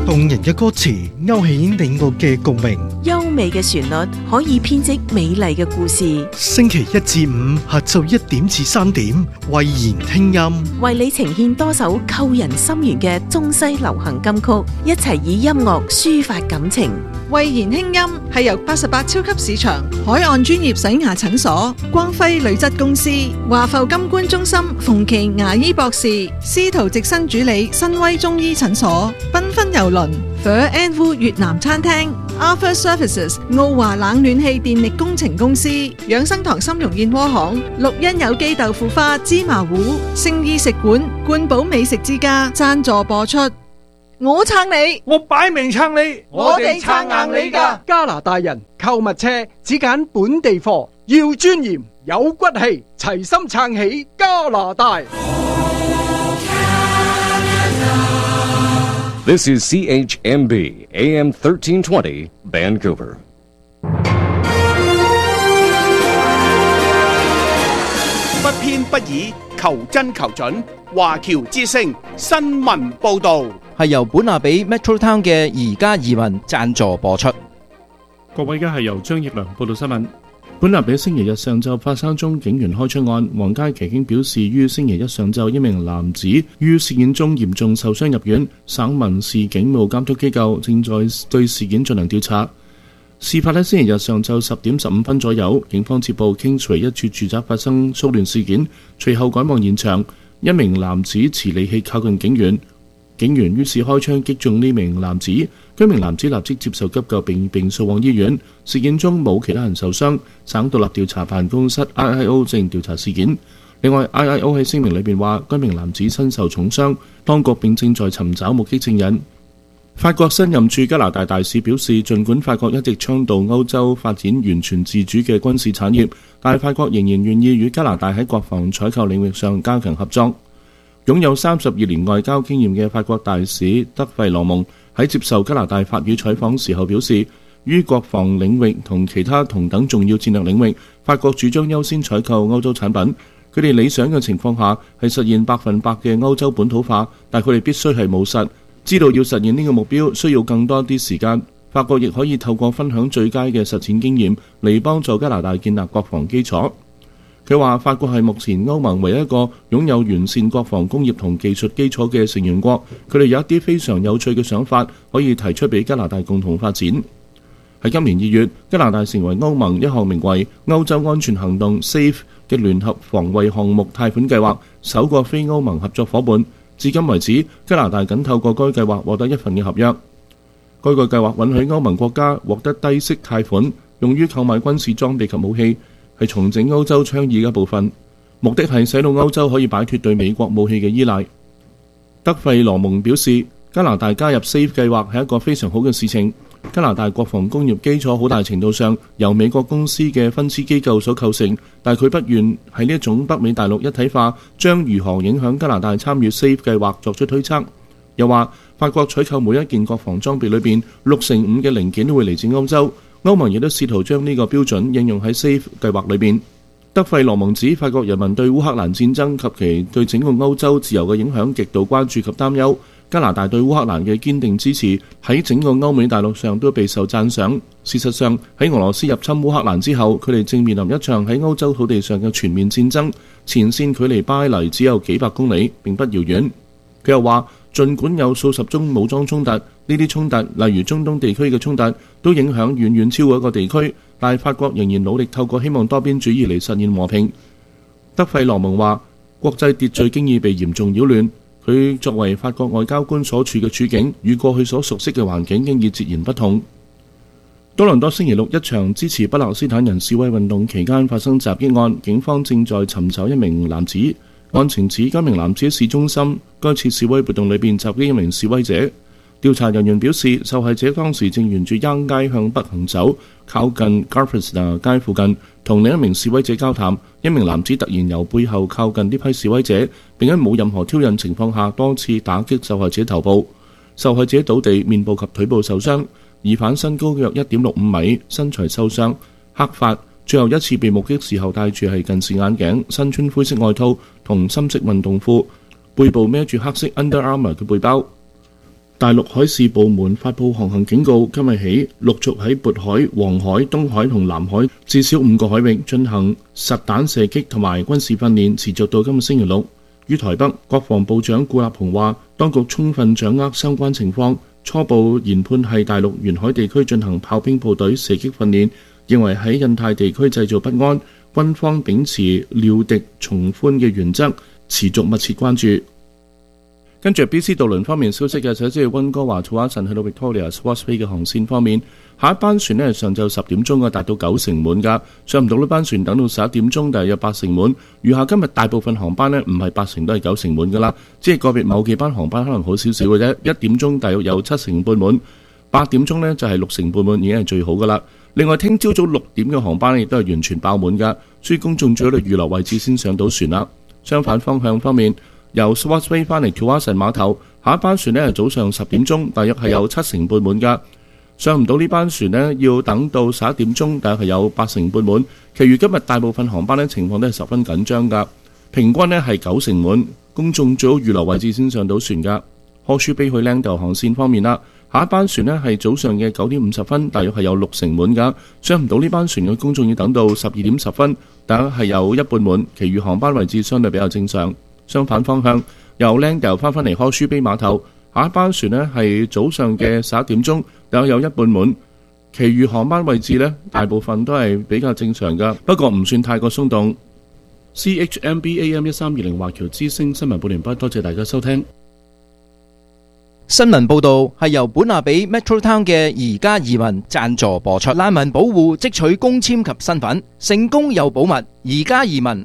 動人嘅歌詞勾起你我嘅共鳴， 優美嘅旋律可以編織美麗嘅故事。 星期一至五下晝1點至3點，慧言聽音， 為你呈現多首扣人心弦嘅中西流行金曲，一齊以音樂抒發感情。 慧言輕音係由88超級市場、海岸專業洗牙診所、光輝鋁質公司、華埠金冠中心、馮琦牙醫博士、司徒直新主理新威中醫診所、繽紛郵輪、Phở and Vu 越南餐廳、Arthur Services 奧華冷暖氣電力工程公司、養生堂參茸燕窩行、綠茵有機豆腐花芝麻糊、聖意食館、冠寶美食之家贊助播出。我撐你， 我擺明撐你， 我哋撐硬你㗎。 加拿大人購物車只揀本地貨，要尊嚴有骨氣，齊心撐起加拿大。 This is CHMB AM 1320 Vancouver. 不偏不倚，求真求準。華僑之聲新聞報導係由本拿比 Metro Town 嘅宜家移民贊助播出。 各位，而家係由張奕良報道新聞。本拿比星期日上晝發生宗警員開槍案，皇家騎警表示，於星期一上晝一名男子於事件中嚴重受傷入院，省民事警務監督機構正在對事件進行調查。事發喺星期日上晝10點15分左右，警方接報 Kingsway 一處住宅發生騷亂事件，隨後趕往現場。一名男子持利器靠近警員，警員於是開槍擊中呢名男子，該名男子立即接受急救並送往醫院。事件中冇其他人受傷，省獨立調查辦公室 IIO 正調查事件。另外 IIO 喺聲明裏邊話，該名男子身受重傷，當局並正在尋找目擊證人。法國新任駐加拿大大使表示，儘管法國一直倡導歐洲發展完全自主嘅軍事產業，但法國仍然願意與加拿大喺國防採購領域上加強合作。擁有32年外交經驗嘅法國大使德費羅蒙喺接受加拿大法語採訪時候表示，於國防領域同其他同等重要戰略領域，法國主張優先採購歐洲產品。佢哋理想嘅情況下係實現100%嘅歐洲本土化，但佢哋必須係務實。知道要實現呢個目標需要更多啲時間，法國亦可以透過分享最佳嘅實踐經驗嚟幫助加拿大建立國防基礎。佢話法國係目前歐盟唯一一個擁有完善國防工業同技術基礎嘅成員國，佢哋有一啲非常有趣嘅想法可以提出俾加拿大共同發展。喺今年2月，加拿大成為歐盟一項名為歐洲安全行動 SAFE 嘅聯合防衛項目貸款計劃首個非歐盟合作夥伴。至今為止，加拿大僅透過該計劃獲得一份嘅合約。該個計劃允許歐盟國家獲得低息貸款，用於購買軍事裝備及武器，係重整歐洲倡議嘅一部分。目的係使到歐洲可以擺脫對美國武器嘅依賴。德費羅蒙表示，加拿大加入 SAFE 計劃係一個非常好嘅事情。加拿大國防工業基礎好大程度上由美國公司嘅分支機構所構成，但佢不願喺呢一種北美大陸一體化將如何影響加拿大參與 SAFE 計劃作出推測。又話法國採購每一件國防裝備裏邊65%嘅零件都會嚟自歐洲，歐盟亦都試圖將呢個標準應用喺 SAFE 計劃裏邊。德費羅蒙指法國人民對烏克蘭戰爭及其對整個歐洲自由嘅影響極度關注及擔憂。加拿大對烏克蘭嘅堅定支持喺整個歐美大陸上都備受讚賞。事實上，喺俄羅斯入侵烏克蘭之後，佢哋正面臨一場喺歐洲土地上嘅全面戰爭，前線距離巴黎只有幾百公里，並不遙遠。佢又話，儘管有數十宗武裝衝突，呢啲衝突例如中東地區嘅衝突都影響遠遠超過一個地區，但係法國仍然努力透過希望多邊主義嚟實現和平。德費羅蒙話，國際秩序經已被嚴重擾亂。佢作為法國外交官所處嘅處境，與過去所熟悉嘅環境經已截然不同。多倫多星期六一場支持巴勒斯坦人示威運動期間發生襲擊案，警方正在尋找一名男子。案情指該名男子喺市中心該次示威活動裏邊襲擊一名示威者。調查人員表示，受害者當時正沿住 Yonge 街向北行走，靠近 Garfesta 街附近，同另一名示威者交談。一名男子突然由背後靠近呢批示威者，並喺冇任何挑釁情況下多次打擊受害者頭部。受害者倒地，面部及腿部受傷。疑犯身高約1.65米，身材瘦削，黑髮。最後一次被目擊時候戴住係近視眼鏡，身穿灰色外套同深色運動褲，背部孭住黑色 Under Armour 嘅背包。 大陸海事部門發布航行警告，今日起陸續喺渤海、黃海、東海同南海至少5個海域進行實彈射擊同埋軍事訓練，持續到今個星期六。於台北，國防部長顧立雄話，當局充分掌握相關情況，初步研判係大陸沿海地區進行炮兵部隊射擊訓練，認為喺印太地區製造不安，軍方秉持料敵從寬嘅原則，持續密切關注。跟住 BC 渡輪方面消息嘅，就係溫哥華土瓦臣去到 Victoria Swartz Bay 嘅航線方面，下一班船呢上晝10點鐘嘅達到90%滿㗎，上唔到呢班船等到11點鐘，大約80%滿。餘下今日大部分航班呢唔係80%都係90%滿㗎啦，只係個別某幾班航班可能好少少嘅啫。1點鐘大約有7成半滿，8點鐘呢就係6成半滿，已經係最好㗎啦。另外聽朝早6點嘅航班亦都係完全爆滿㗎，所以公眾最好預留位置先上到船啦。相反方向方面，由 Swartz Bay 翻嚟土瓦臣碼頭，下一班船呢係早上10點鐘，大約係有7成半滿㗎。上唔到呢班船呢，要等到11點鐘，大約係有8成半滿。其餘今日大部分航班呢情況都係十分緊張㗎，平均呢係9成滿。公眾最好預留位置先上到船㗎。Horseshoe Bay 去 Langdale 航線方面啦，下一班船呢係早上嘅9點50分，大約係有6成滿㗎。上唔到呢班船嘅公眾要等到12點10分，大約係有一半滿。其餘航班位置相對比較正常。相反方向，由 Langdale 翻返嚟 Horseshoe Bay 碼頭，下一班船呢係早上嘅11點鐘，大約有一半滿。其餘航班位置呢，大部分都係比較正常㗎，不過唔算太過鬆動。CHMB AM 1320華僑之聲新聞報完畢，多謝大家收聽。 新聞報導係由本亞比 Metro Town 嘅宜家移民贊助播出。難民保護即取公簽及身份，成功又保密。宜家移民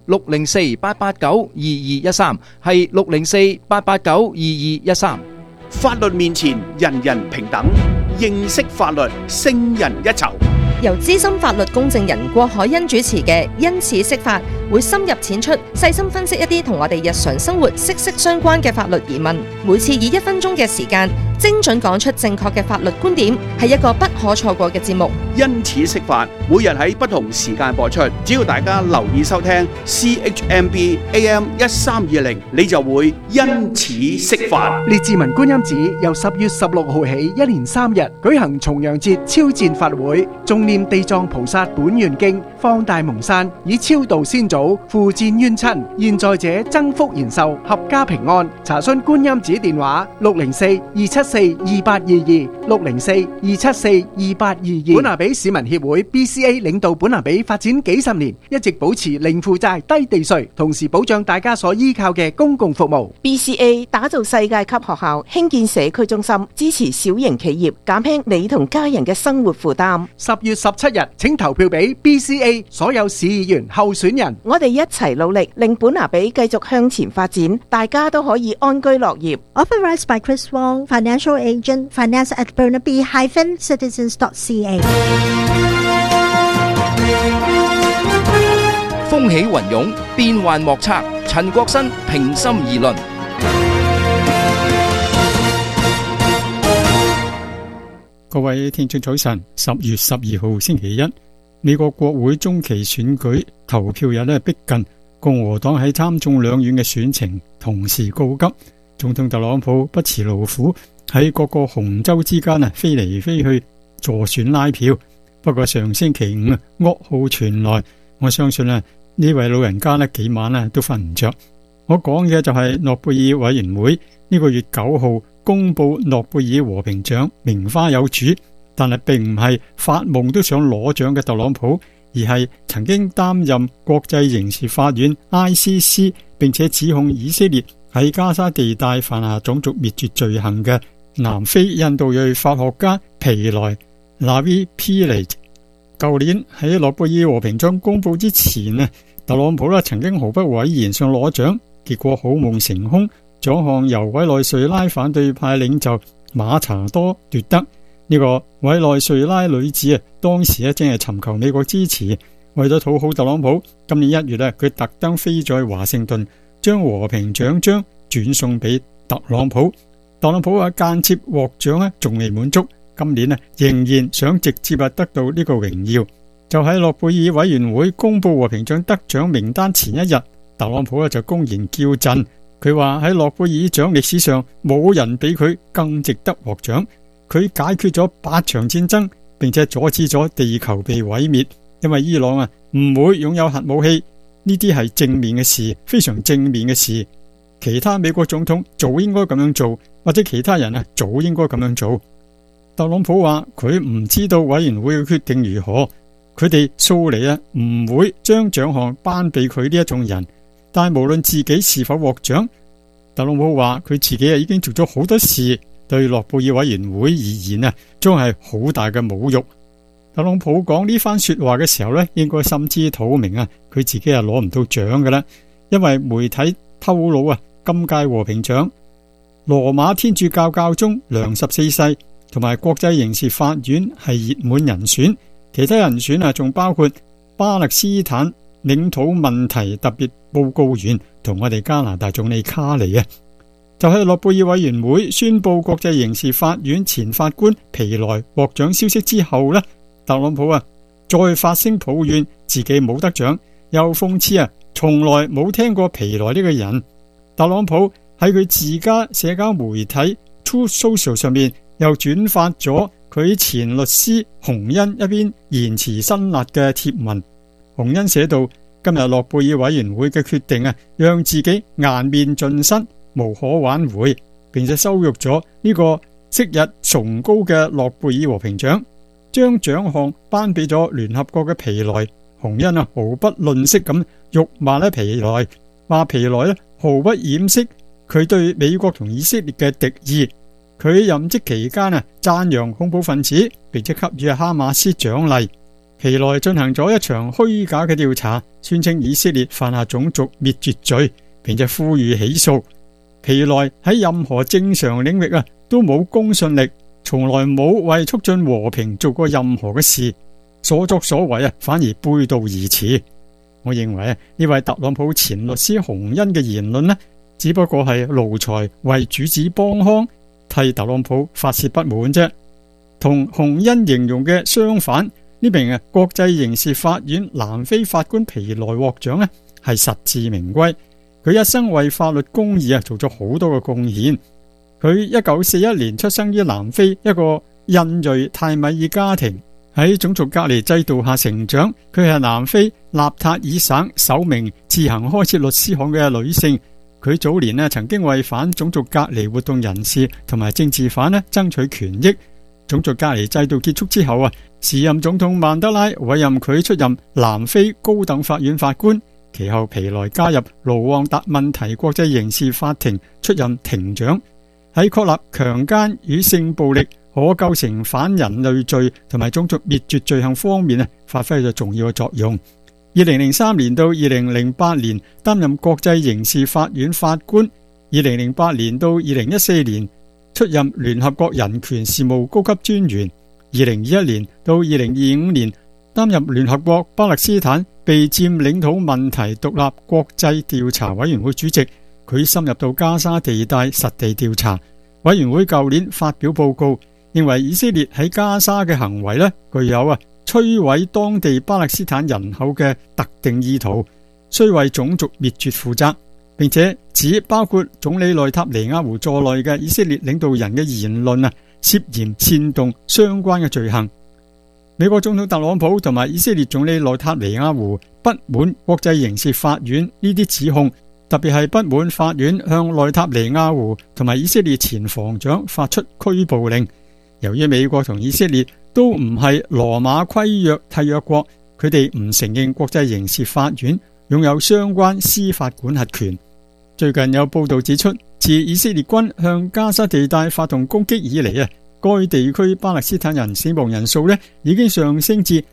604-889-2213係604-889-2213。 法律面前人人平等，認識法律勝人一籌。 由資深法律公證人郭海欣主持嘅因此釋法，會深入淺出，細心分析一啲同我哋日常生活息息相關嘅法律疑問。每次以1分鐘嘅時間，精準講出正確嘅法律觀點，係一個不可錯過嘅節目。 因此釋法，每日喺不同時間播出，只要大家留意收聽 CHMB AM 1320，你就會因此釋法。 列治文觀音寺由10月16號起1連3日舉行重陽節超薦法會，重念地藏菩薩本願經，放大蒙山，以超度先祖，扶薦冤親，現在者增福延壽，合家平安。查詢觀音寺電話604-274-2822，604-274-2822。本拿比市民協會 BCA 領導本拿比發展幾十年，一直保持零負債、低地稅，同時保障大家所依靠嘅公共服務。 BCA 打造世界級學校，興建社區中心，支持小型企業，減輕你同家人嘅生活負擔。 10月17日，請投票俾 BCA 所有市議員候選人。 我哋一齊努力，令本拿比繼續向前發展，大家都可以安居樂業。 Authorized by Chris Wong, Financial Agent, Finance at Burnaby-Citizens.ca。 風起雲湧，變幻莫測。陳國新平心而論。 各位聽眾早晨，10月12號星期一，美國國會中期選舉投票日逼近，共和黨喺參眾兩院嘅選情同時告急，總統特朗普不辭勞苦喺各個紅州之間飛嚟飛去助選拉票。不過上星期五噩耗傳來，我相信呢位老人家幾晚都瞓唔着。我講嘅就係諾貝爾委員會呢個月9號公布諾貝爾和平獎，名花有主，但係並唔係發夢都想攞獎嘅特朗普，而係曾經擔任國際刑事法院 ICC 並且指控以色列喺加沙地帶犯下種族滅絕罪行嘅南非印度裔法學家皮萊納維皮雷。舊年喺諾貝爾和平獎公布之前特朗普曾經毫不諱言想攞獎，結果好夢成空，獎項由委內瑞拉反對派領袖馬查多奪得。呢個委內瑞拉女子當時正係尋求美國支持，為咗討好特朗普，今年1月佢特登飛在華盛頓，將和平獎章轉送俾特朗普。特朗普間接獲獎仲未滿足，今年仍然想直接得到呢個榮耀。就喺諾貝爾委員會公布和平獎得獎名單前一日，特朗普就公然叫陣， 佢話喺諾貝爾獎歷史上冇人比佢更值得獲獎。佢解決咗8場戰爭，並且阻止咗地球被毀滅。因為伊朗唔會擁有核武器，呢啲係正面嘅事，非常正面嘅事。其他美國總統早應該咁樣做，或者其他人早應該咁樣做。特朗普話佢唔知道委員會嘅決定如何，佢哋素嚟唔會將獎項頒俾佢呢一種人。但係無論自己是否獲獎，特朗普話佢自己已經做咗好多事，對諾貝爾委員會而言將係好大嘅侮辱。特朗普講呢番說話嘅時候應該心知肚明佢自己攞唔到獎㗎啦，因為媒體透露今屆和平獎羅馬天主教教宗良14世同埋國際刑事法院係熱門人選，其他人選仲包括巴勒斯坦領土問題特別報告員同我哋加拿大總理卡尼就係諾貝爾委員會宣布國際刑事法院前法官皮萊獲獎消息之後特朗普再發聲抱怨自己冇得獎，又諷刺從來冇聽過皮萊呢個人。特朗普喺佢自家社交媒體 Truth Social 上面又轉發咗佢前律師洪恩一篇言辭辛辣嘅貼文。洪恩寫道：今日諾貝爾委員會嘅決定讓自己顏面盡失，無可挽回，並且羞辱咗呢個昔日崇高嘅諾貝爾和平獎，將獎項頒俾咗聯合國嘅皮萊。洪恩毫不吝嗇咁辱罵皮萊，話皮萊毫不掩飾佢對美國同以色列嘅敵意。佢任職期間讚揚恐怖分子，並且給予哈馬斯獎勵。皮萊進行咗一場虛假嘅調查，宣稱以色列犯下種族滅絕罪，並且呼籲起訴。皮萊喺任何正常領域都冇公信力，從來冇為促進和平做過任何嘅事，所作所為反而背道而馳。我認為呢位特朗普前律師洪恩嘅言論只不過係奴才為主子幫腔，替特朗普發洩不滿啫。同洪恩形容嘅相反，呢名國際刑事法院南非法官皮萊獲獎係實至名歸。佢一生為法律公義做咗好多嘅貢獻。佢1941年出生於南非一個印裔泰米爾家庭，喺種族隔離制度下成長。佢係南非納塔爾省首名自行開設律師行嘅女性。佢早年曾經為反種族隔離活動人士同埋政治犯爭取權益。種族隔離制度結束之後時任總統曼德拉委任佢出任南非高等法院法官。其後皮萊加入盧旺達問題國際刑事法庭出任庭長，喺確立強姦與性暴力可構成反人類罪同埋種族滅絕罪行方面發揮咗重要嘅作用。2003年到2008年擔任國際刑事法院法官，2008年到2014年出任聯合國人權事務高級專員，2021年到2025年擔任聯合國巴勒斯坦被佔領土問題獨立國際調查委員會主席。佢深入到加沙地帶實地調查。委員會舊年發表報告，認為以色列喺加沙嘅行為具有摧毀當地巴勒斯坦人口嘅特定意圖，須為種族滅絕負責，並且指包括總理內塔尼亞胡在內嘅以色列領導人嘅言論涉嫌煽動相關嘅罪行。美國總統特朗普同埋以色列總理內塔尼亞胡不滿國際刑事法院呢啲指控，特別係不滿法院向內塔尼亞胡同埋以色列前防長發出拘捕令。由於美國同以色列都唔係羅馬規約締約國，佢哋唔承認國際刑事法院擁有相關司法管轄權。最近有報道指出，自以色列軍向加沙地帶發動攻擊以嚟該地區巴勒斯坦人死亡人數已經上升至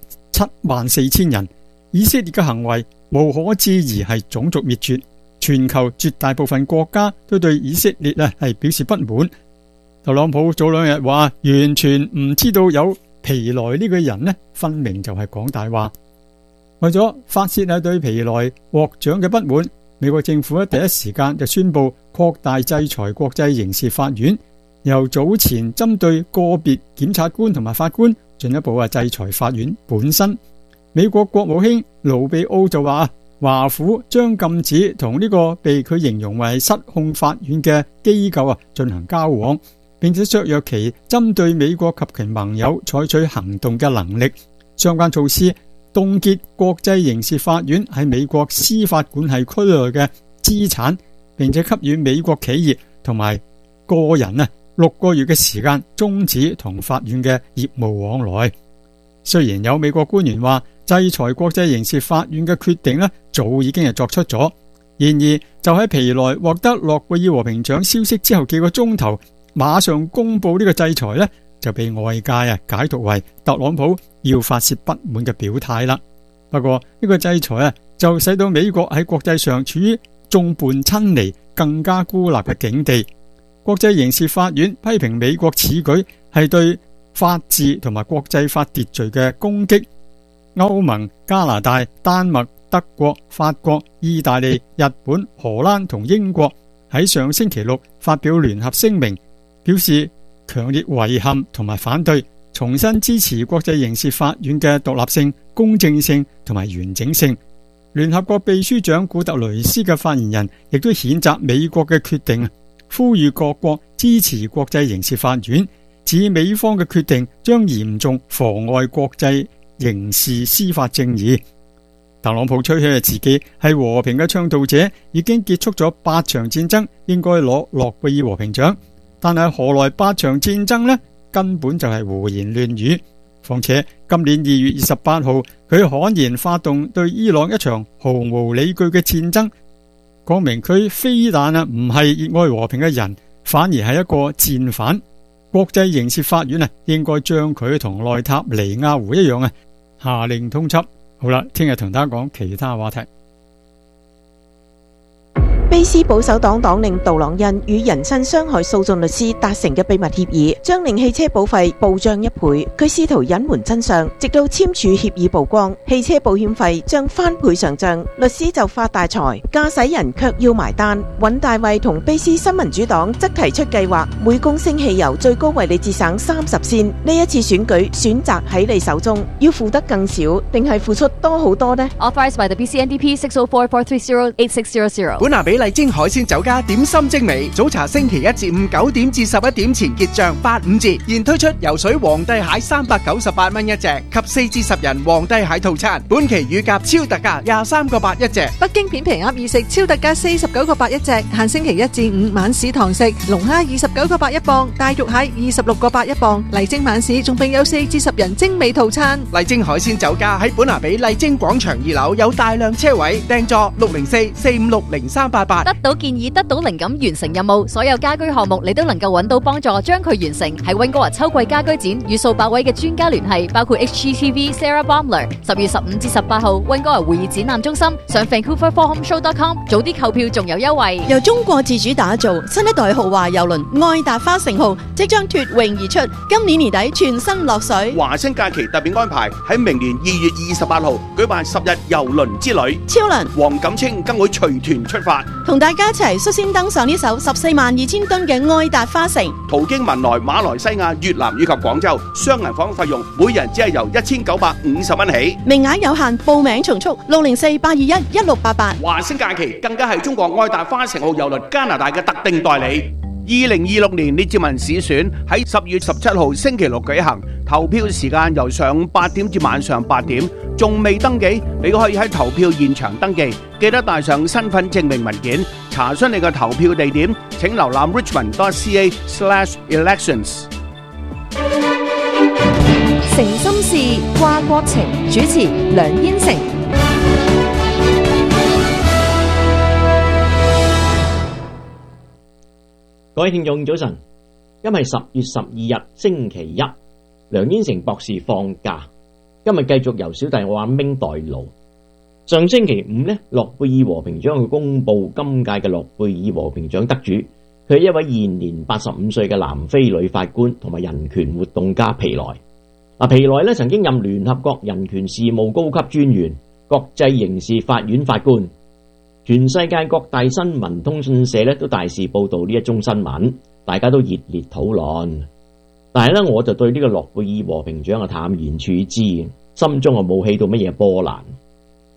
74000人。以色列嘅行為無可置疑係種族滅絕，全球絕大部分國家都對以色列係表示不滿。特朗普早兩日話完全唔知道有皮萊呢個人分明就係講大話。為咗發洩對皮萊獲獎嘅不滿，美國政府第一時間就宣布擴大制裁國際刑事法院，由早前針對個別檢察官同埋法官，進一步制裁法院本身。美國國務卿盧比奧就話華府將禁止同呢個被佢形容為失控法院嘅機構進行交往，並且削弱其針對美國及其盟友採取行動嘅能力。相關措施凍結國際刑事法院喺美國司法管轄區內嘅資產，並且給予美國企業同埋個人6個月嘅時間終止同法院嘅業務往來。雖然有美國官員話制裁國際刑事法院嘅決定早已經係作出咗，然而就喺皮萊獲得諾貝爾和平獎消息之後幾個鐘頭，馬上公布呢個制裁就被外界解讀為特朗普要發洩不滿嘅表態啦。不過呢個制裁就使到美國喺國際上處於眾叛親離、更加孤立嘅境地。國際刑事法院批評美國此舉係對法治同埋國際法秩序嘅攻擊。歐盟、加拿大、丹麥、德國、法國、意大利、日本、荷蘭同英國喺上星期六發表聯合聲明，表示強烈遺憾同埋反對，重新支持國際刑事法院嘅獨立性、公正性同埋完整性。聯合國秘書長古特雷斯嘅發言人亦都譴責美國嘅決定，呼籲各國支持國際刑事法院，指美方嘅決定將嚴重妨礙國際刑事司法正義。特朗普吹噓自己係和平嘅倡導者，已經結束咗8場戰爭，應該攞諾貝爾和平獎。但係何來8場戰爭呢？根本就係胡言亂語。況且今年2月28號，佢悍然發動對伊朗一場毫無理據嘅戰爭，講明佢非但唔係熱愛和平嘅人，反而係一個戰犯。國際刑事法院應該將佢同內塔尼亞胡一樣下令通緝。好啦，聽日同大家講其他話題。 卑斯保守黨黨領杜朗恩與人身傷害訴訟律師達成嘅秘密協議，將令汽車保費暴漲1倍。佢試圖隱瞞真相，直到簽署協議曝光，汽車保險費將翻倍上漲，律師就發大財，駕駛人卻要埋單。尹大衛同卑斯新民主黨則提出計劃，每公升汽油最高為你節省30仙。呢一次選舉選擇喺你手中，要付得更少，定係付出多好多呢？ Authorized by the BCNDP 604-430-8600。 本拿比麗晶海鮮酒家點心精美，早茶星期1至5 9點至11點前結賬85折，現推出游水皇帝蟹398蚊一隻及4至10人皇帝蟹套餐，本期乳鴿超特價23個8一隻， 北京片皮鴨二食超特價49個8一隻，限星期1至5晚市堂食，龍蝦29個8一磅，大肉蟹26個8一磅，麗晶晚市仲並有4至10人精美套餐。 麗晶海鮮酒家喺本拿比麗晶廣場2樓有大量車位，訂座604-456-0388。 得到建議，得到靈感，完成任務，所有家居項目你都能夠揾到幫助，將佢完成。喺溫哥華秋季家居展與數百位嘅專家聯繫，包括 HGTV Sarah Baumler。10月15至18號，溫哥華會議展覽中心，上 VancouverForHomeShow.com 早啲購票仲有優惠。 由中國自主打造新一代豪華郵輪愛達花城號即將脫穎而出，今年年底全身落水。 華星假期特別安排喺明年2月28號舉辦10日郵輪之旅， 超能黃錦清更會隨團出發， 同大家一齊率先登上呢艘142000噸嘅愛達花城， 途經文萊、馬來西亞、越南以及廣州，雙人房費用每人只係由1950蚊起， 名額有限，報名從速604-821-1688。 華星假期更加係中國愛達花城號郵輪加拿大嘅特定代理。2026年列治文市選喺10月17號星期六舉行，投票時間由上午8點至晚上8點，仲未登記，你可以喺投票現場登記，記得帶上身份證明文件。查詢你嘅投票地點，請瀏覽 richmond.ca/elections。 誠心事，掛國情，主持梁燕成。 各位聽眾早晨，今日係10月12日星期一，梁燕成博士放假，今日繼續由小弟我阿明代勞。上星期五呢，諾貝爾和平獎去公布今屆嘅諾貝爾和平獎得主，佢係一位現年85歲嘅南非女法官同埋人權活動家皮萊。皮萊呢曾經任聯合國人權事務高級專員、國際刑事法院法官。全世界各大新聞通訊社咧都大肆報道呢一宗新聞，大家都熱烈討論。但係咧，我就對呢個諾貝爾和平獎淡然處之，心中冇起到乜嘢波瀾。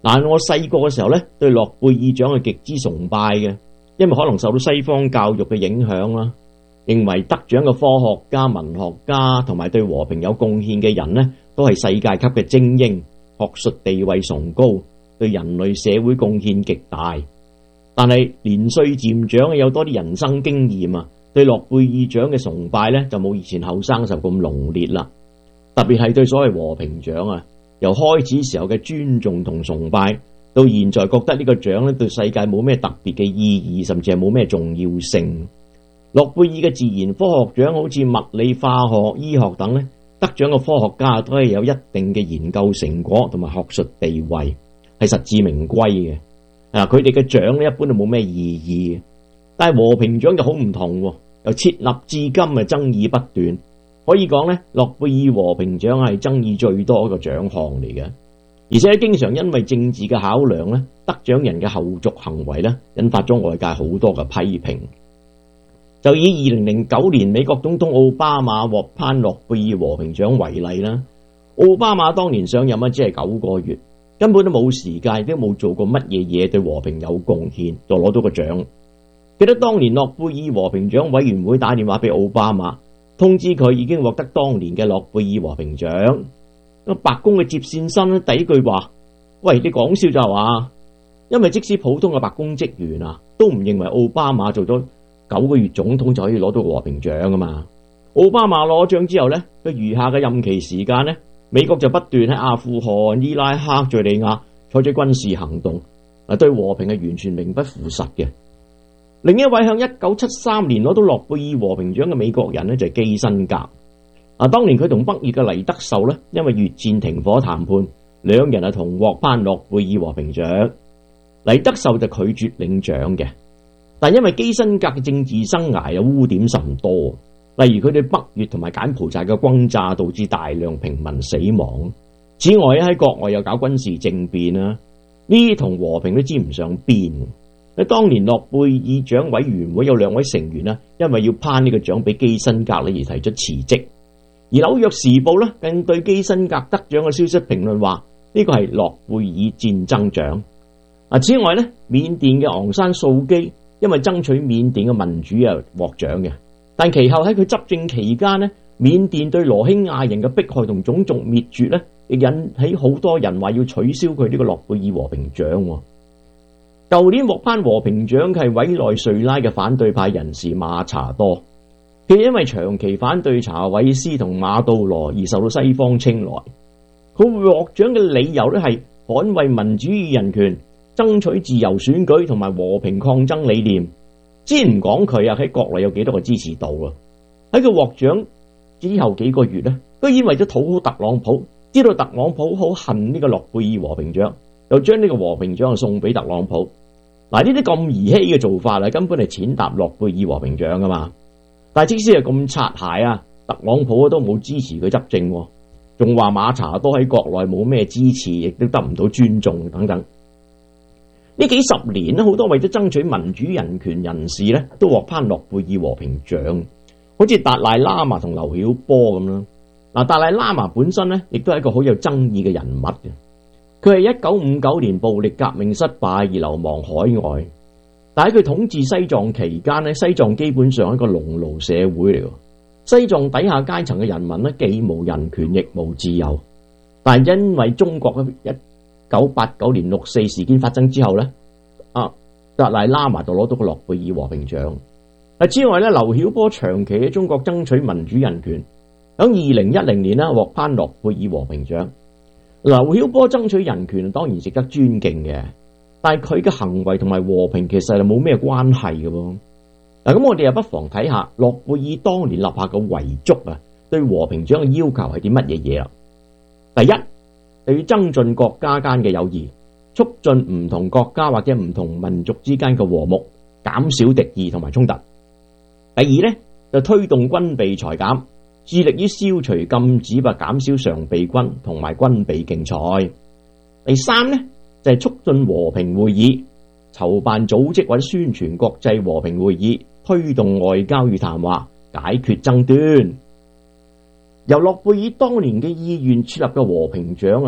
嗱，我細個嘅時候咧，對諾貝爾獎係極之崇拜嘅，因為可能受到西方教育嘅影響啦，認為得獎嘅科學家、文學家同埋對和平有貢獻嘅人呢，都係世界級嘅精英，學術地位崇高，對人類社會貢獻極大。但係年歲漸長，有多啲人生經驗啊，對諾貝爾獎嘅崇拜呢，就冇以前後生時候咁濃烈啦。特別係對所謂和平獎啊，由開始時候嘅尊重同崇拜，到現在覺得呢個獎咧對世界冇咩特別嘅意義，甚至係冇咩重要性。諾貝爾嘅自然科學獎好似物理、化學、醫學等咧，得獎嘅科學家都係有一定嘅研究成果同埋學術地位，係實至名歸嘅。佢哋嘅獎咧一般都冇咩意義嘅，但係和平獎就好唔同，由設立至今嘅爭議不斷。可以講咧，諾貝爾和平獎係爭議最多一個獎項嚟嘅，而且經常因為政治嘅考量咧，得獎人嘅後續行為咧，引發咗外界好多嘅批評。就以2009年美國總統奧巴馬獲頒諾貝爾和平獎為例啦，奧巴馬當年上任只係9個月，根本都冇時間，都冇做過乜嘢嘢對和平有貢獻，就攞到個獎。記得當年諾貝爾和平獎委員會打電話俾奧巴馬，通知佢已經獲得當年嘅諾貝爾和平獎。白宮嘅接線生第一句話：喂，你講笑就話，因為即使普通嘅白宮職員都唔認為奧巴馬做咗9個月總統就可以攞到和平獎㗎嘛。奧巴馬攞獎之後呢，佢餘下嘅任期時間呢，美國就不斷喺阿富汗、伊拉克、敘利亞採取軍事行動，對和平係完全名不符實嘅。另一位向1973年攞到諾貝爾和平獎嘅美國人呢，就係基辛格。當年佢同北越嘅黎德秀呢，因為越戰停火談判，兩人同獲頒諾貝爾和平獎。黎德秀就拒絕領獎嘅，但因為基辛格嘅政治生涯有污點甚多，例如佢對北越同埋柬埔寨嘅轟炸導致大量平民死亡。此外喺國外又搞軍事政變啦，呢啲同和平都沾唔上邊。喺當年諾貝爾獎委員會有2位成員啦，因為要頒呢個獎俾基辛格而提出辭職。而紐約時報咧更對基辛格得獎嘅消息評論話，呢個係諾貝爾戰爭獎。此外咧，緬甸嘅昂山素基因為爭取緬甸嘅民主獲獎嘅，但其後喺佢執政期間咧，緬甸對羅興亞人嘅迫害同種族滅絕咧，亦引起好多人話要取消佢呢個諾貝爾和平獎。舊年獲頒和平獎嘅係委內瑞拉嘅反對派人士馬查多，佢因為長期反對查韋斯同馬杜羅而受到西方青睞。佢獲獎嘅理由咧係捍衛民主與人權、爭取自由選舉同埋和平抗爭理念。先唔講佢喺國內有幾多個支持度啦，喺佢獲獎之後幾個月咧，居然為咗討好特朗普，知道特朗普好恨呢個諾貝爾和平獎，就將呢個和平獎送俾特朗普。呢啲咁兒戲嘅做法根本係踐踏諾貝爾和平獎噶嘛。但係即使係咁擦鞋特朗普都冇支持佢執政，仲話馬查多喺國內冇咩支持，亦都得唔到尊重等等。呢幾十年好多為咗爭取民主人權人士都獲頒諾貝爾和平獎，好似達賴喇嘛同劉曉波咁啦。達賴喇嘛本身亦都係一個好有爭議嘅人物嘅。佢係1959年暴力革命失敗而流亡海外，但喺佢統治西藏期間西藏基本上係一個農奴社會嚟。西藏底下階層嘅人民既無人權亦無自由，但係因為中國嘅1989年6四事件發生之後達賴喇嘛就攞到個諾貝爾和平獎。之外劉曉波長期喺中國爭取民主人權，喺2010年獲頒諾貝爾和平獎。劉曉波爭取人權當然值得尊敬嘅，但係佢嘅行為同埋和平其實係冇咩關係嘅喎。咁我哋又不妨睇下諾貝爾當年立下嘅遺囑對和平獎嘅要求係啲乜嘢嘢啦。第一，就要增進國家間嘅友誼，促進唔同國家或者唔同民族之間嘅和睦，減少敵意同埋衝突。第二呢，就推動軍備裁減，致力於消除禁止或減少常備軍同埋軍備競賽。第三呢，就係促進和平會議，籌辦組織或者宣傳國際和平會議，推動外交與談話，解決爭端。由諾貝爾當年嘅意願設立嘅和平獎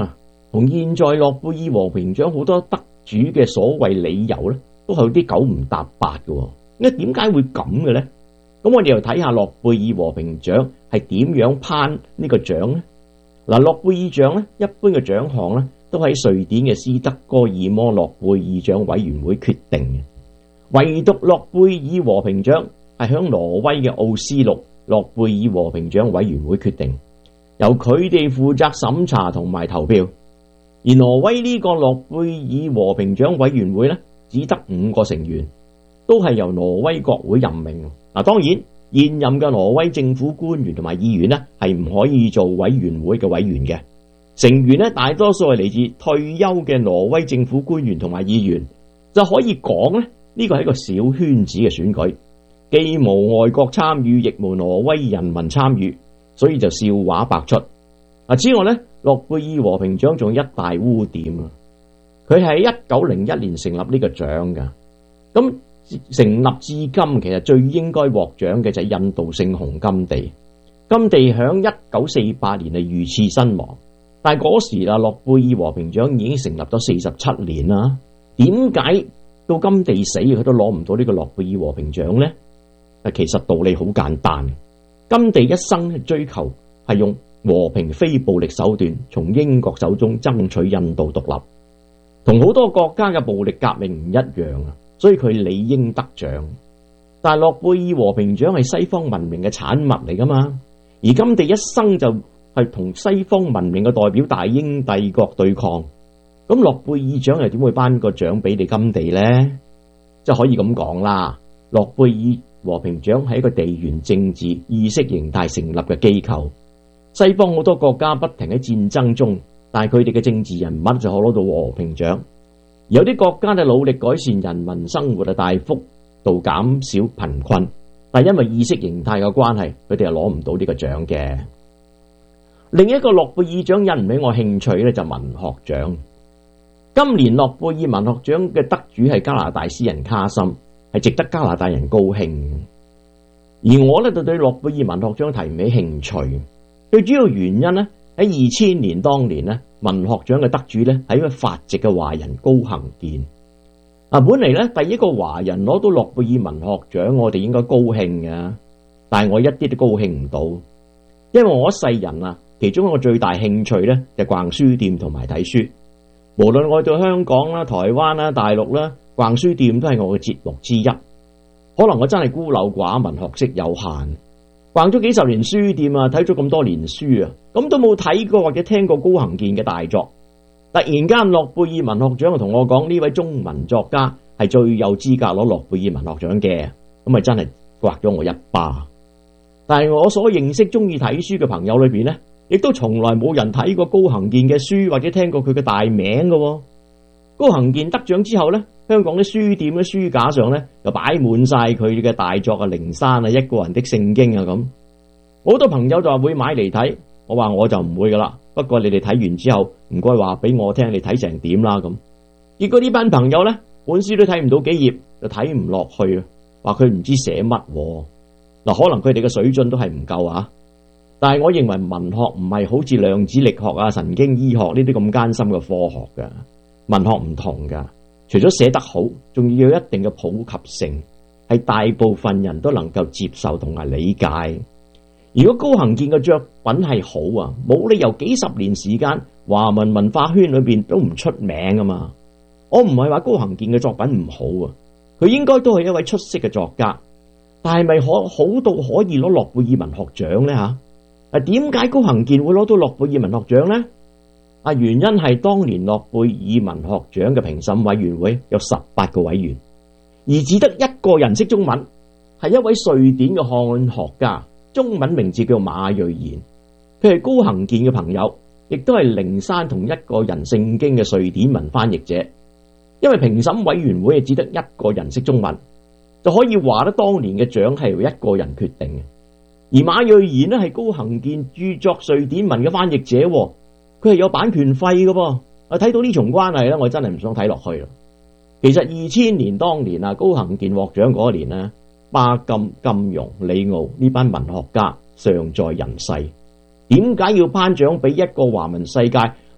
同現在諾貝爾和平獎好多得主嘅所謂理由咧，都係有啲九唔搭八嘅。咁點解會咁嘅咧？咁我哋又睇下諾貝爾和平獎係點樣頒呢個獎咧？嗱，諾貝爾獎咧，一般嘅獎項咧，都喺瑞典嘅斯德哥爾摩諾貝爾獎委員會決定嘅。唯獨諾貝爾和平獎係響挪威嘅奧斯陸諾貝爾和平獎委員會決定，由佢哋負責審查同埋投票。而挪威呢個諾貝爾和平獎委員會咧，只得5個成員，都係由挪威國會任命。嗱，當然現任嘅挪威政府官員同埋議員呢，係唔可以做委員會嘅委員嘅。成員呢，大多數係嚟自退休嘅挪威政府官員同埋議員，就可以講咧，呢個係一個小圈子嘅選舉，既無外國參與，亦無挪威人民參與，所以就笑話百出。此外呢，諾貝爾和平獎仲有一大污點啊！佢係喺1901年成立呢個獎噶，咁成立至今，其實最應該獲獎嘅就係印度聖雄甘地。甘地響1948年係遇刺身亡，但係嗰時啊，諾貝爾和平獎已經成立咗47年啦。點解到甘地死佢都攞唔到呢個諾貝爾和平獎呢？其實道理好簡單，甘地一生追求係用和平非暴力手段從英國手中爭取印度獨立，同好多國家嘅暴力革命唔一樣啊，所以佢理應得獎。但係諾貝爾和平獎係西方文明嘅產物嚟噶嘛，而甘地一生就係同西方文明嘅代表大英帝國對抗，咁諾貝爾獎又點會頒個獎俾你甘地呢？就可以咁講啦，諾貝爾和平獎係一個地緣政治意識形態成立嘅機構。西方好多國家不停喺戰爭中，但係佢哋嘅政治人物就可攞到和平獎。有啲國家嘅努力改善人民生活，大幅度減少貧困，但係因為意識形態嘅關係，佢哋係攞唔到呢個獎嘅。另一個諾貝爾獎引唔起我興趣咧，就文學獎。今年諾貝爾文學獎嘅得主係加拿大詩人卡森，係值得加拿大人高興。而我咧就對諾貝爾文學獎提唔起興趣。最主要原因呢，喺2000年當年呢，文學獎嘅得主呢係一個法籍嘅華人高行健。本嚟呢，第一個華人攞到諾貝爾文學獎，我哋應該高興嘅，但係我一啲都高興唔到，因為我一世人啊，其中一個最大興趣呢，就逛書店同埋睇書。無論我到香港啦、台灣啦、大陸啦，逛書店都係我嘅節目之一。可能我真係孤陋寡聞，學識有限。逛咗幾十年書店啊，睇咗咁多年書啊，咁都冇睇過或者聽過高行健嘅大作。突然間諾貝爾文學獎就同我講，呢位中文作家係最有資格攞諾貝爾文學獎嘅，咁咪真係刮咗我一巴。但係我所認識中意睇書嘅朋友裏邊呢，亦都從來冇人睇過高行健嘅書或者聽過佢嘅大名嘅。高行健得獎之後呢，香港啲書店嘅書架上呢，就擺滿晒佢嘅大作啊，靈山啊，一個人的聖經啊咁。好多朋友就話會買嚟睇，我話我就唔會噶啦。不過你哋睇完之後，唔該話俾我聽你睇成點啦咁。結果呢班朋友呢，本書都睇唔到幾頁就睇唔落去啊，話佢唔知寫乜。嗱，可能佢哋嘅水準都係唔夠啊。但係我認為文學唔係好似量子力學啊、神經醫學呢啲咁艱深嘅科學噶。文學唔同噶，除咗寫得好，仲要有一定嘅普及性，係大部分人都能夠接受同埋理解。如果高行健嘅作品係好啊，冇理由幾十年時間華文文化圈裏邊都唔出名啊嘛。我唔係話高行健嘅作品唔好啊，佢應該都係一位出色嘅作家，但係咪好到可以攞諾貝爾文學獎呢？吓？點解高行健會攞到諾貝爾文學獎呢？原因係當年諾貝爾文學獎嘅評審委員會有18個委員，而只得一個人識中文，係一位瑞典嘅漢學家，中文名字叫馬瑞賢。佢係高行健嘅朋友，亦都係靈山同一個人聖經嘅瑞典文翻譯者。因為評審委員會只得一個人識中文，就可以話得當年嘅獎係由一個人決定嘅。而馬瑞賢呢係高行健著作瑞典文嘅翻譯者，佢係有版權費嘅噃。睇到呢重關係咧，我真係唔想睇落去啦。其實2000年當年啊，高行健獲獎嗰年呢，巴金、金庸、李敖呢班文學家尚在人世，點解要頒獎俾一個華文世界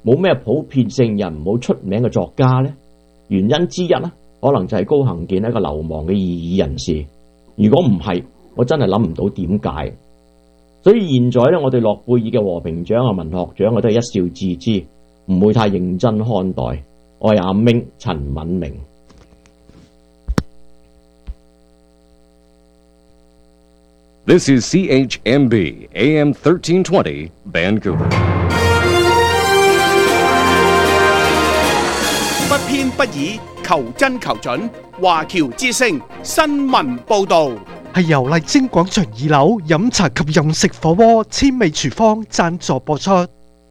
冇咩普遍性又唔好出名嘅作家呢？原因之一呢，可能就係高行健係一個流亡嘅異議人士。如果唔係，我真係諗唔到點解。所以現在呢，我哋諾貝爾嘅和平獎啊、文學獎啊，都係一笑置之，唔會太認真看待。我係阿明陳敏明。 This is CHMB AM 1320 Vancouver. 不偏不倚，求真求準。華僑之聲新聞報導， 係由麗晶廣場2樓飲茶及任食火鍋千味廚房贊助播出。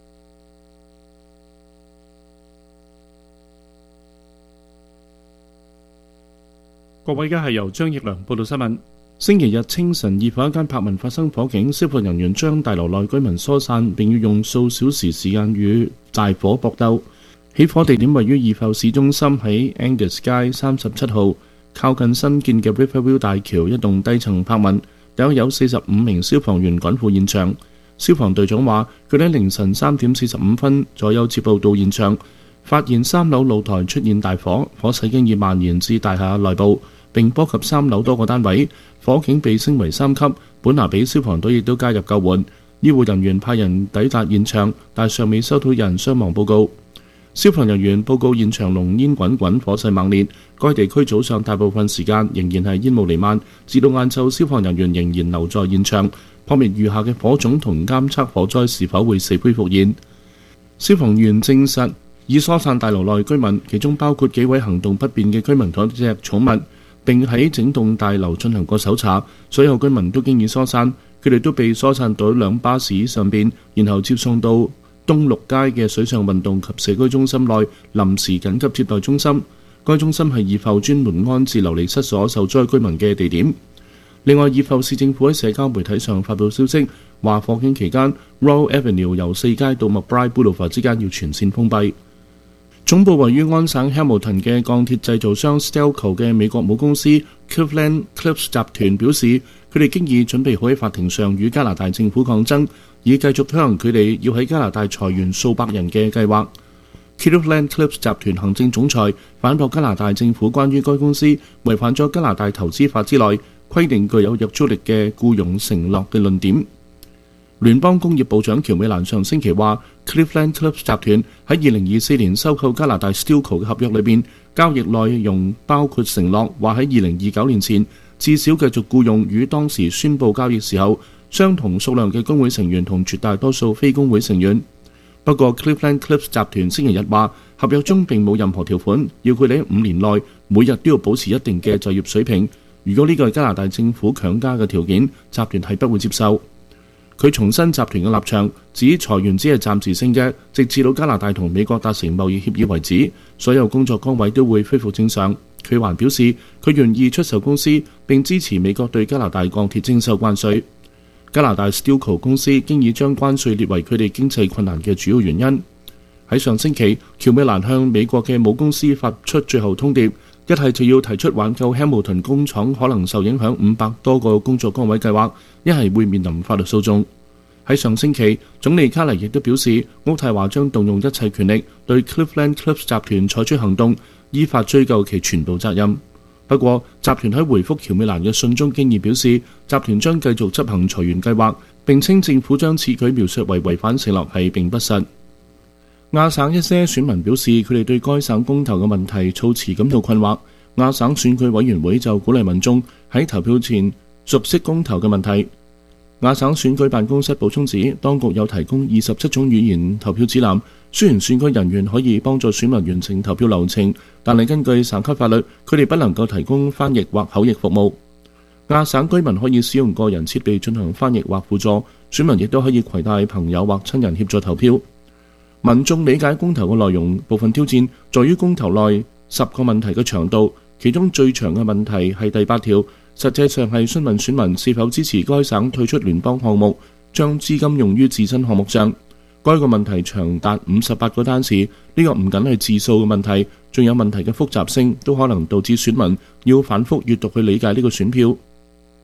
各位，而家係由張奕良報道新聞。星期日清晨，二房一間柏文發生火警，消防人員將大樓內居民疏散，並要用數小時時間與大火搏鬥。起火地點位於二埠市中心，喺 Angus 街37號，靠近新建嘅 Riverview 大橋一棟低層柏文。大約有45名消防員趕赴現場。消防隊長話，佢哋喺凌晨3點45分左右接報到現場，發現3樓露台出現大火，火勢經已蔓延至大廈內部，並波及3樓多個單位。火警被升為3級，本拿比消防隊亦都加入救援。醫護人員派人抵達現場，但尚未收到有人傷亡報告。消防人員報告現場濃煙滾滾，火勢猛烈。該地區早上大部分時間仍然係煙霧瀰漫，至到晏晝，消防人員仍然留在現場，撲滅餘下嘅火種同監測火災是否會死灰復燃。消防員證實已疏散大樓內居民，其中包括幾位行動不便嘅居民同一隻寵物，並喺整棟大樓進行過搜查。所有居民都經已疏散，佢哋都被疏散到2巴士上邊，然後接送到東綠街嘅水上運動及社區中心內臨時緊急接待中心。該中心係二埠專門安置流離失所受災居民嘅地點。另外，二埠市政府喺社交媒體上發布消息，話火警期間 Royal Avenue 由4街到 McBride Boulevard 之間要全線封閉。總部位於安省 Hamilton 嘅鋼鐵製造商 Stelco 嘅美國母公司 Cleveland-Cliffs 集團表示，佢哋經已準備好喺法庭上與加拿大政府抗爭，以繼續推行佢哋要喺加拿大裁員數百人嘅計劃。Cleveland-Cliffs 集團行政總裁反駁加拿大政府關於該公司違反咗加拿大投資法之內規定具有約束力嘅僱傭承諾嘅論點。聯邦工業部長喬美蘭上星期話 ，Cleveland-Cliffs 集團喺2024年收購加拿大 Stelco 嘅合約裏邊，交易內容包括承諾話喺2029年前至少繼續僱用與當時宣布交易時候相同數量嘅工會成員同絕大多數非工會成員。不過 Cleveland-Cliffs 集團星期日話，合約中並冇任何條款要佢哋喺5年內每日都要保持一定嘅就業水平。如果呢個係加拿大政府強加嘅條件，集團係不會接受。佢重申集團嘅立場，指裁員只係暫時性嘅，直至到加拿大同美國達成貿易協議為止，所有工作崗位都會恢復正常。佢還表示，佢願意出售公司並支持美國對加拿大鋼鐵徵收關稅。加拿大 Stelco 公司經已將關稅列為佢哋經濟困難嘅主要原因。喺上星期，喬美蘭向美國嘅母公司發出最後通牒，一係就要提出挽救 Hamilton 工廠可能受影響500多個工作崗位計劃，一係會面臨法律訴訟。喺上星期，總理卡尼亦都表示，渥太華將動用一切權力對 Cleveland-Cliffs 集團採取行動，依法追究其全部責任。不過，集團喺回覆喬美蘭嘅信中經已表示，集團將繼續執行裁員計劃，並稱政府將此舉描述為違反承諾係並不實。亞省一些選民表示，佢哋對該省公投嘅問題措辭感到困惑。亞省選舉委員會就鼓勵民眾喺投票前熟悉公投嘅問題。亞省選舉辦公室補充指，當局有提供27種語言投票指南，雖然選舉人員可以幫助選民完成投票流程，但係根據省級法律，佢哋不能夠提供翻譯或口譯服務。亞省居民可以使用個人設備進行翻譯或輔助，選民亦都可以攜帶朋友或親人協助投票。民眾理解公投嘅內容，部分挑戰在於公投內10個問題嘅長度，其中最長嘅問題係第8條，實際上係詢問選民是否支持該省退出聯邦項目，將資金用於自身項目上。該個問題長達58個單詞，呢個唔僅係字數嘅問題，仲有問題嘅複雜性，都可能導致選民要反覆閱讀去理解呢個選票。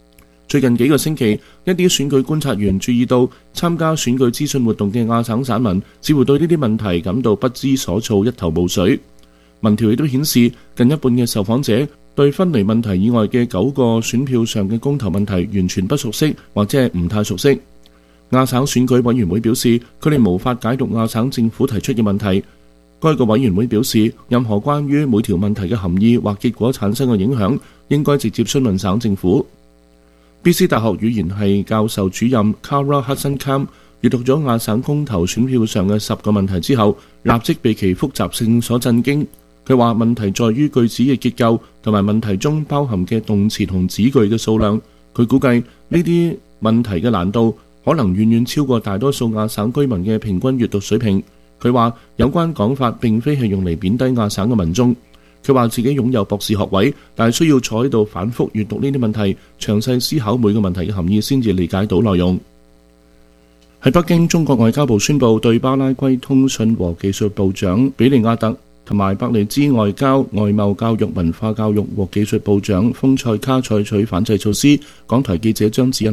最近幾個星期，一啲選舉觀察員注意到參加選舉資訊活動嘅亞省省民似乎對呢啲問題感到不知所措，一頭霧水。民調亦都顯示，近一半嘅受訪者對分離問題以外嘅9個選票上嘅公投問題完全不熟悉，或者係唔太熟悉。亞省選舉委員會表示，佢哋無法解讀亞省政府提出嘅問題。該個委員會表示，任何關於每條問題嘅含義或結果產生嘅影響，應該直接詢問省政府。BC 大學語言系教授主任 Kara Hudson-Cam 閱讀咗亞省公投選票上嘅10個問題之後，立即被其複雜性所震驚。佢話問題在於句子嘅結構同埋問題中包含嘅動詞同子句嘅數量。佢估計呢啲問題嘅難度可能遠遠超過大多數亞省居民嘅平均閱讀水平。佢話有關講法並非係用嚟貶低亞省嘅民眾。佢話自己擁有博士學位，但係需要坐喺度反覆閱讀呢啲問題，詳細思考每個問題嘅含義先至理解到內容。喺北京，中國外交部宣布對巴拉圭通訊和技術部長比利亞特同埋伯利茲外交、外貿、教育、文化教育和技術部長豐塞卡採取反制措施。港台記者張子欣